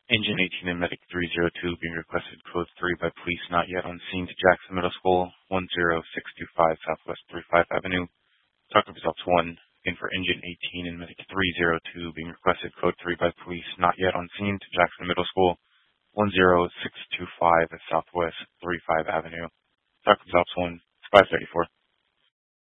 Engine 18 and Medic 302 being requested code 3 by police not yet on scene to Jackson Middle School, 10625 Southwest 35 Avenue. Talk results 1. In for Engine 18 and Medic 302 being requested code 3 by police not yet on scene to Jackson Middle School, 10625 Southwest 35 Avenue. Talk results 1. 534.